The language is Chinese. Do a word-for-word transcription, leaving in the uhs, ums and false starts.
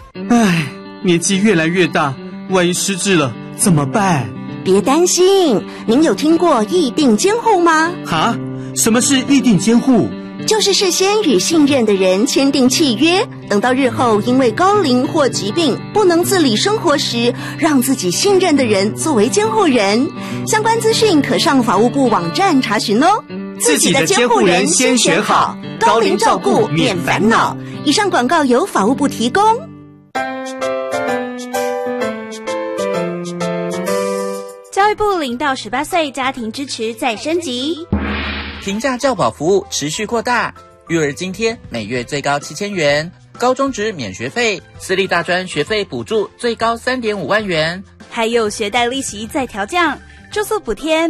唉，年纪越来越大，万一失智了怎么办？ 别担心，您有听过议定监护吗？ 哈？什么是议定监护？ 就是事先与信任的人签订契约，等到日后因为高龄或疾病不能自理生活时，让自己信任的人作为监护人。相关资讯可上法务部网站查询哦。 自己的监护人先选好，高龄照顾免烦恼。 以上广告由法务部提供。 教育部零到十八岁家庭支持再升级。 平价教保服务持续扩大，育儿津贴每月最高七千元，高中职免学费，私立大专学费补助最高三点五万元， 还有学贷利息再调降，住宿补贴